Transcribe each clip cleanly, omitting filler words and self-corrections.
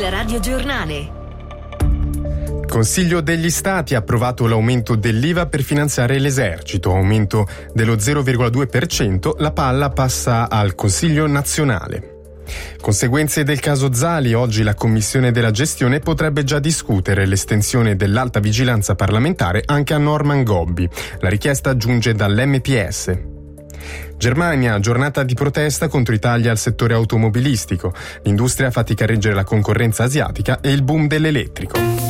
Il radiogiornale. Consiglio degli Stati ha approvato l'aumento dell'IVA per finanziare l'esercito, aumento dello 0,2%, la palla passa al Consiglio nazionale. Conseguenze del caso Zali, oggi la Commissione della Gestione potrebbe già discutere l'estensione dell'alta vigilanza parlamentare anche a Norman Gobbi. La richiesta giunge dall'MPS. Germania, giornata di protesta contro i tagli al settore automobilistico. L'industria fatica a reggere la concorrenza asiatica e il boom dell'elettrico.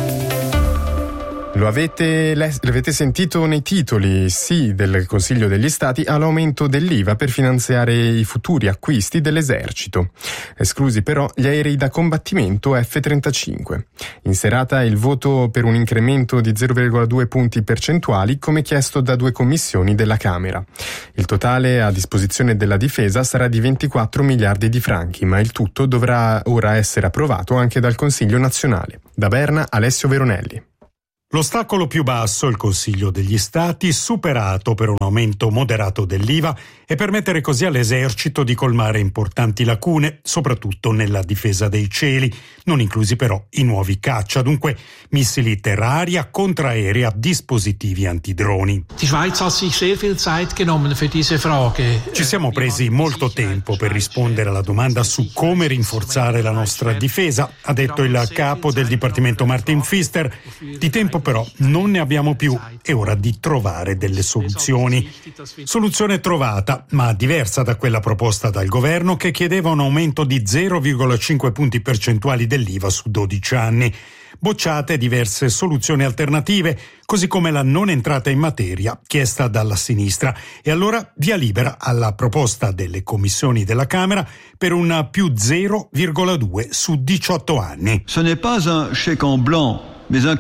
L'avete sentito nei titoli, sì del Consiglio degli Stati all'aumento dell'IVA per finanziare i futuri acquisti dell'esercito. Esclusi però gli aerei da combattimento F-35. In serata il voto per un incremento di 0,2 punti percentuali come chiesto da 2 commissioni della Camera. Il totale a disposizione della difesa sarà di 24 miliardi di franchi, ma il tutto dovrà ora essere approvato anche dal Consiglio nazionale. Da Berna, Alessio Veronelli. L'ostacolo più basso, il Consiglio degli Stati, superato per un aumento moderato dell'IVA e permettere così all'esercito di colmare importanti lacune, soprattutto nella difesa dei cieli, non inclusi però i nuovi caccia, dunque missili terra-aria, contraerea, dispositivi antidroni. Ci siamo presi molto tempo per rispondere alla domanda su come rinforzare la nostra difesa, ha detto il capo del Dipartimento Martin Pfister. Di tempo però non ne abbiamo più, è ora di trovare delle soluzioni. Soluzione trovata, ma diversa da quella proposta dal governo che chiedeva un aumento di 0,5 punti percentuali dell'IVA su 12 anni. Bocciate diverse soluzioni alternative, così come la non entrata in materia chiesta dalla sinistra. E allora via libera alla proposta delle commissioni della Camera per un più 0,2 su 18 anni. Ce n'est pas un chèque en blanc.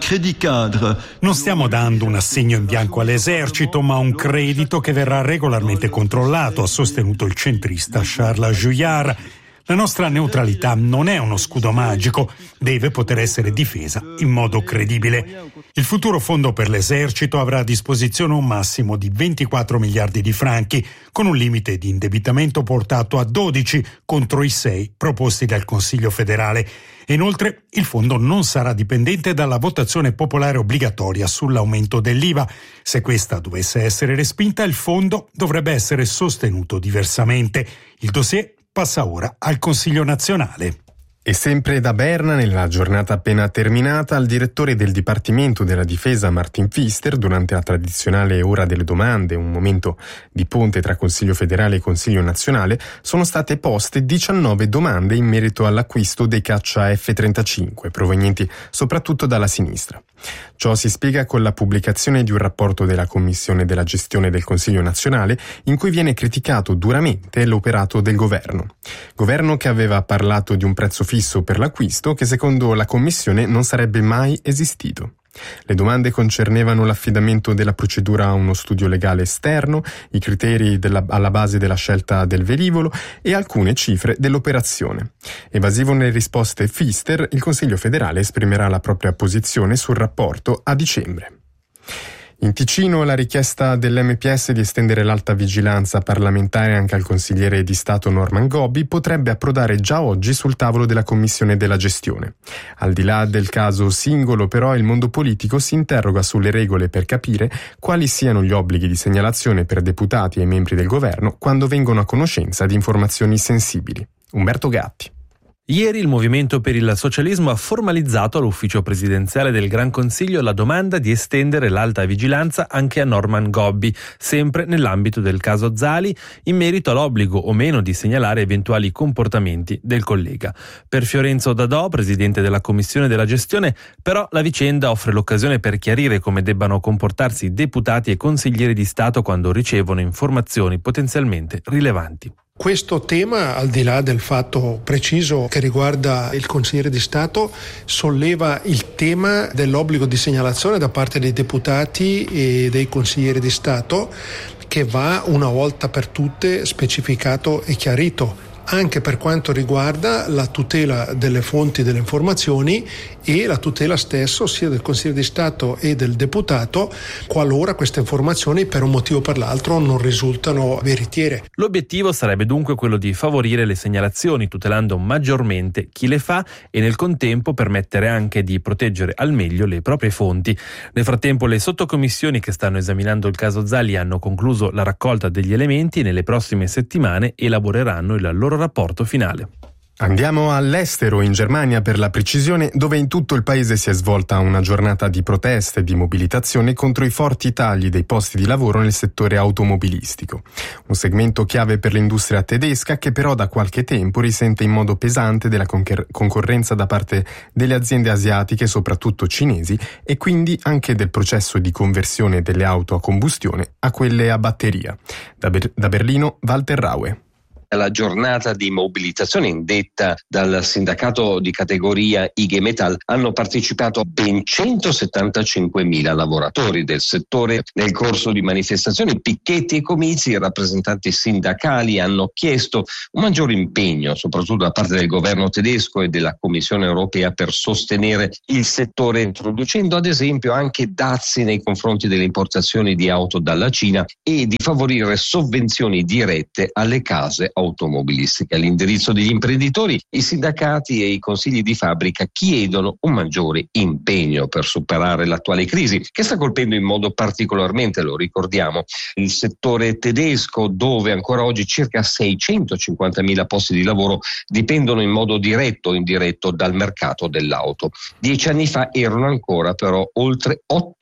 Non stiamo dando un assegno in bianco all'esercito, ma un credito che verrà regolarmente controllato, ha sostenuto il centrista Charles Juillard. La nostra neutralità non è uno scudo magico, deve poter essere difesa in modo credibile. Il futuro fondo per l'esercito avrà a disposizione un massimo di 24 miliardi di franchi, con un limite di indebitamento portato a 12 contro i 6 proposti dal Consiglio federale. E inoltre il fondo non sarà dipendente dalla votazione popolare obbligatoria sull'aumento dell'IVA. Se questa dovesse essere respinta, il fondo dovrebbe essere sostenuto diversamente. Il dossier passa ora al Consiglio nazionale. E sempre da Berna, nella giornata appena terminata, al direttore del Dipartimento della Difesa Martin Pfister, durante la tradizionale ora delle domande, un momento di ponte tra Consiglio federale e Consiglio nazionale, sono state poste 19 domande in merito all'acquisto dei caccia F-35, provenienti soprattutto dalla sinistra. Ciò si spiega con la pubblicazione di un rapporto della Commissione della Gestione del Consiglio nazionale in cui viene criticato duramente l'operato del governo. Governo che aveva parlato di un prezzo fisso per l'acquisto che secondo la Commissione non sarebbe mai esistito. Le domande concernevano l'affidamento della procedura a uno studio legale esterno, i criteri alla base della scelta del velivolo e alcune cifre dell'operazione. Evasivo nelle risposte Pfister, il Consiglio federale esprimerà la propria posizione sul rapporto a dicembre. In Ticino la richiesta dell'MPS di estendere l'alta vigilanza parlamentare anche al consigliere di Stato Norman Gobbi potrebbe approdare già oggi sul tavolo della Commissione della Gestione. Al di là del caso singolo, però, il mondo politico si interroga sulle regole per capire quali siano gli obblighi di segnalazione per deputati e membri del governo quando vengono a conoscenza di informazioni sensibili. Umberto Gatti. Ieri il Movimento per il Socialismo ha formalizzato all'ufficio presidenziale del Gran Consiglio la domanda di estendere l'alta vigilanza anche a Norman Gobbi, sempre nell'ambito del caso Zali, in merito all'obbligo o meno di segnalare eventuali comportamenti del collega. Per Fiorenzo Dadò, presidente della Commissione della Gestione, però la vicenda offre l'occasione per chiarire come debbano comportarsi deputati e consiglieri di Stato quando ricevono informazioni potenzialmente rilevanti. Questo tema, al di là del fatto preciso che riguarda il consigliere di Stato, solleva il tema dell'obbligo di segnalazione da parte dei deputati e dei consiglieri di Stato, che va una volta per tutte specificato e chiarito. anche per quanto riguarda la tutela delle fonti delle informazioni e la tutela stesso sia del Consiglio di Stato e del deputato qualora queste informazioni per un motivo o per l'altro non risultano veritiere. L'obiettivo sarebbe dunque quello di favorire le segnalazioni, tutelando maggiormente chi le fa e nel contempo permettere anche di proteggere al meglio le proprie fonti. Nel frattempo le sottocommissioni che stanno esaminando il caso Zali hanno concluso la raccolta degli elementi e nelle prossime settimane elaboreranno il loro rapporto finale. Andiamo all'estero, in Germania per la precisione, dove in tutto il paese si è svolta una giornata di proteste e di mobilitazione contro i forti tagli dei posti di lavoro nel settore automobilistico. Un segmento chiave per l'industria tedesca che però da qualche tempo risente in modo pesante della concorrenza da parte delle aziende asiatiche, soprattutto cinesi, e quindi anche del processo di conversione delle auto a combustione a quelle a batteria. Da Berlino, Walter Raue. La giornata di mobilitazione indetta dal sindacato di categoria IG Metall hanno partecipato ben 175.000 lavoratori del settore. Nel corso di manifestazioni, picchetti e comizi, i rappresentanti sindacali hanno chiesto un maggiore impegno, soprattutto da parte del governo tedesco e della Commissione europea, per sostenere il settore, introducendo ad esempio anche dazi nei confronti delle importazioni di auto dalla Cina e di favorire sovvenzioni dirette alle case automobilistiche. All'indirizzo degli imprenditori, i sindacati e i consigli di fabbrica chiedono un maggiore impegno per superare l'attuale crisi che sta colpendo in modo particolarmente, lo ricordiamo, il settore tedesco, dove ancora oggi circa 650.000 posti di lavoro dipendono in modo diretto o indiretto dal mercato dell'auto. 10 anni fa erano ancora però oltre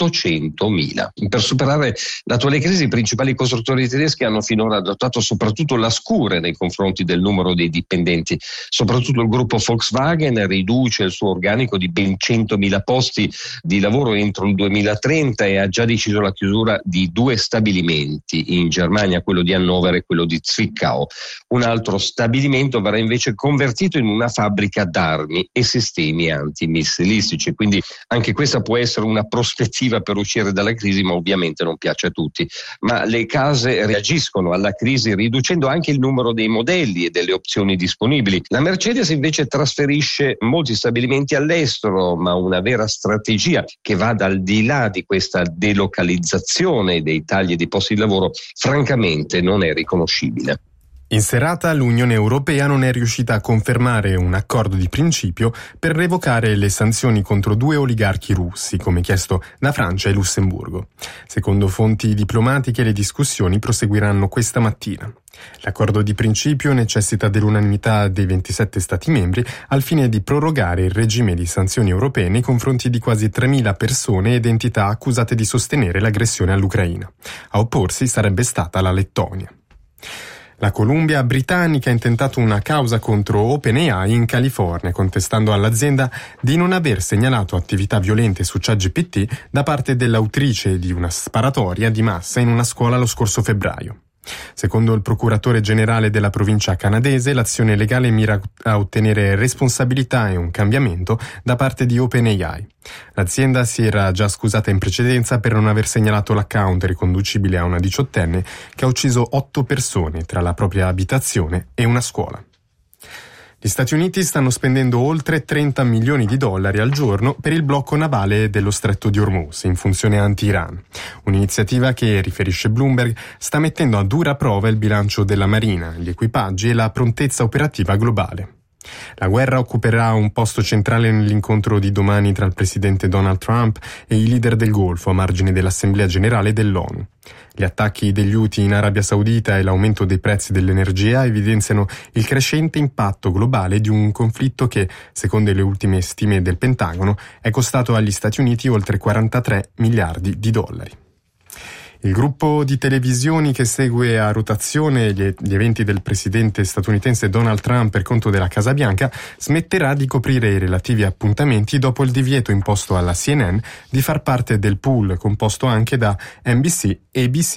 800.000. Per superare l'attuale crisi, i principali costruttori tedeschi hanno finora adottato soprattutto la scure nei confronti del numero dei dipendenti. Soprattutto il gruppo Volkswagen riduce il suo organico di ben 100.000 posti di lavoro entro il 2030 e ha già deciso la chiusura di 2 stabilimenti in Germania, quello di Hannover e quello di Zwickau. Un altro stabilimento verrà invece convertito in una fabbrica d'armi e sistemi antimissilistici, quindi anche questa può essere una prospettiva per uscire dalla crisi, ma ovviamente non piace a tutti. Ma le case reagiscono alla crisi riducendo anche il numero dei modelli e delle opzioni disponibili. La Mercedes invece trasferisce molti stabilimenti all'estero, ma una vera strategia che vada al di là di questa delocalizzazione dei tagli di posti di lavoro francamente non è riconoscibile. In serata l'Unione Europea non è riuscita a confermare un accordo di principio per revocare le sanzioni contro 2 oligarchi russi, come chiesto da Francia e Lussemburgo. Secondo fonti diplomatiche, le discussioni proseguiranno questa mattina. L'accordo di principio necessita dell'unanimità dei 27 Stati membri al fine di prorogare il regime di sanzioni europee nei confronti di quasi 3.000 persone ed entità accusate di sostenere l'aggressione all'Ucraina. A opporsi sarebbe stata la Lettonia. La Columbia britannica ha intentato una causa contro OpenAI in California, contestando all'azienda di non aver segnalato attività violente su ChatGPT da parte dell'autrice di una sparatoria di massa in una scuola lo scorso febbraio. Secondo il procuratore generale della provincia canadese, l'azione legale mira a ottenere responsabilità e un cambiamento da parte di OpenAI. L'azienda si era già scusata in precedenza per non aver segnalato l'account riconducibile a una 18enne che ha ucciso 8 persone tra la propria abitazione e una scuola. Gli Stati Uniti stanno spendendo oltre $30 milioni al giorno per il blocco navale dello Stretto di Hormuz in funzione anti-Iran. Un'iniziativa che, riferisce Bloomberg, sta mettendo a dura prova il bilancio della Marina, gli equipaggi e la prontezza operativa globale. La guerra occuperà un posto centrale nell'incontro di domani tra il presidente Donald Trump e i leader del Golfo a margine dell'Assemblea Generale dell'ONU. Gli attacchi degli Houthi in Arabia Saudita e l'aumento dei prezzi dell'energia evidenziano il crescente impatto globale di un conflitto che, secondo le ultime stime del Pentagono, è costato agli Stati Uniti oltre $43 miliardi. Il gruppo di televisioni che segue a rotazione gli eventi del presidente statunitense Donald Trump per conto della Casa Bianca smetterà di coprire i relativi appuntamenti dopo il divieto imposto alla CNN di far parte del pool composto anche da NBC, ABC,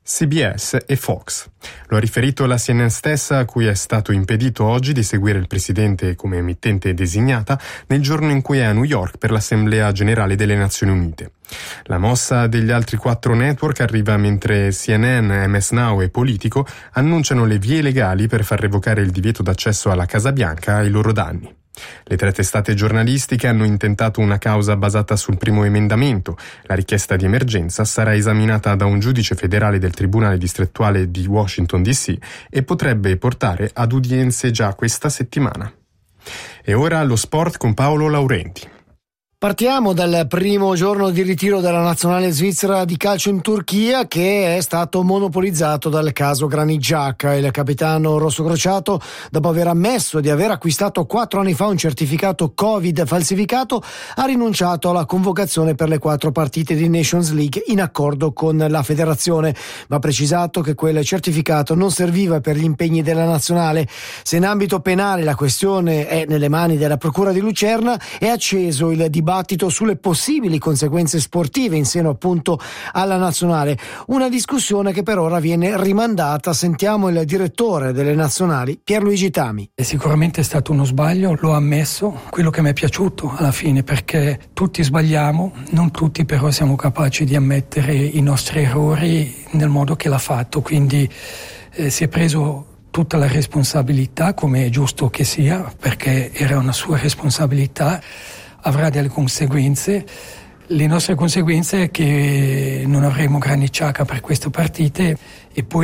CBS e Fox. Lo ha riferito la CNN stessa, a cui è stato impedito oggi di seguire il presidente come emittente designata nel giorno in cui è a New York per l'Assemblea Generale delle Nazioni Unite. La mossa degli altri 4 network arriva mentre CNN, MS Now e Politico annunciano le vie legali per far revocare il divieto d'accesso alla Casa Bianca ai loro danni. Le 3 testate giornalistiche hanno intentato una causa basata sul primo emendamento. La richiesta di emergenza sarà esaminata da un giudice federale del Tribunale distrettuale di Washington DC e potrebbe portare ad udienze già questa settimana. E ora lo sport con Paolo Laurenti. Partiamo dal primo giorno di ritiro della nazionale svizzera di calcio in Turchia, che è stato monopolizzato dal caso Granit Xhaka. Il capitano rossocrociato, dopo aver ammesso di aver acquistato 4 anni fa un certificato Covid falsificato, ha rinunciato alla convocazione per le 4 partite di Nations League in accordo con la federazione. Va precisato che quel certificato non serviva per gli impegni della nazionale. Se in ambito penale la questione è nelle mani della procura di Lucerna, è acceso il dibattito sulle possibili conseguenze sportive in seno appunto alla nazionale, una discussione che per ora viene rimandata. Sentiamo il direttore delle nazionali, Pierluigi Tami. Sicuramente è stato uno sbaglio, l'ho ammesso, quello che mi è piaciuto alla fine, perché tutti sbagliamo, non tutti però siamo capaci di ammettere i nostri errori nel modo che l'ha fatto, quindi si è preso tutta la responsabilità, come è giusto che sia, perché era una sua responsabilità. Avrà delle conseguenze. Le nostre conseguenze è che non avremo Granit Xhaka per queste partite e poi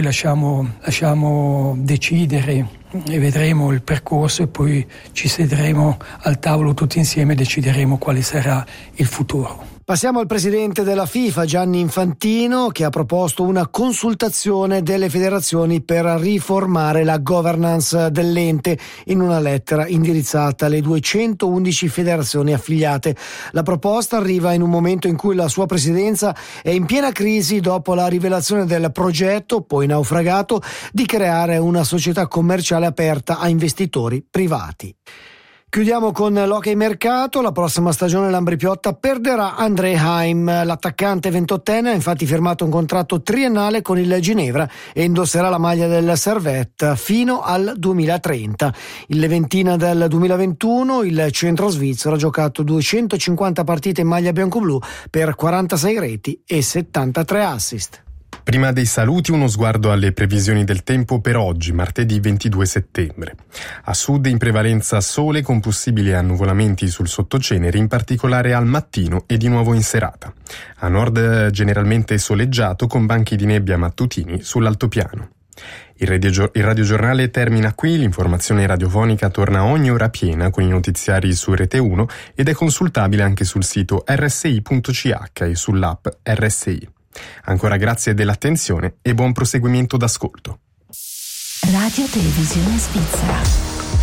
lasciamo decidere e vedremo il percorso e poi ci siederemo al tavolo tutti insieme e decideremo quale sarà il futuro. Passiamo al presidente della FIFA, Gianni Infantino, che ha proposto una consultazione delle federazioni per riformare la governance dell'ente in una lettera indirizzata alle 211 federazioni affiliate. La proposta arriva in un momento in cui la sua presidenza è in piena crisi dopo la rivelazione del progetto, poi naufragato, di creare una società commerciale aperta a investitori privati. Chiudiamo con l'hockey mercato. La prossima stagione l'Ambrì-Piotta perderà André Heim. L'attaccante 28enne ha infatti firmato un contratto triennale con il Ginevra e indosserà la maglia del Servette fino al 2030. Il Leventina del 2021, il centro svizzero ha giocato 250 partite in maglia bianco-blu per 46 reti e 73 assist. Prima dei saluti uno sguardo alle previsioni del tempo per oggi, martedì 22 settembre. A sud in prevalenza sole con possibili annuvolamenti sul sottocenere, in particolare al mattino e di nuovo in serata. A nord generalmente soleggiato con banchi di nebbia mattutini sull'altopiano. Il radiogiornale termina qui, l'informazione radiofonica torna ogni ora piena con i notiziari su Rete 1 ed è consultabile anche sul sito rsi.ch e sull'app RSI. Ancora grazie dell'attenzione e buon proseguimento d'ascolto. Radio Televisione Svizzera.